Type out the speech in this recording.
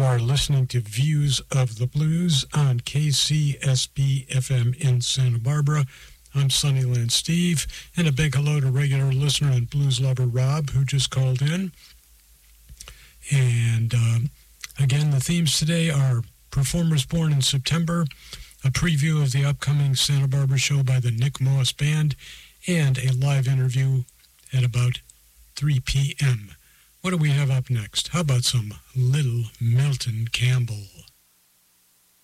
are listening to Views of the Blues on KCSB-FM in Santa Barbara. I'm Sunnyland Steve, and a big hello to regular listener and blues lover Rob, who just called in. And again, the themes today are performers born in September, a preview of the upcoming Santa Barbara show by the Nick Moss Band, and a live interview at about 3 p.m. What do we have up next? How about some Little Milton Campbell?